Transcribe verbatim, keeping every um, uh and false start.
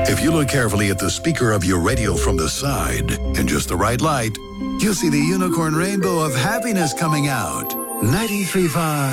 If you look carefully at the speaker of your radio from the side, in just the right light, you'll see the unicorn rainbow of happiness coming out. ninety-three point five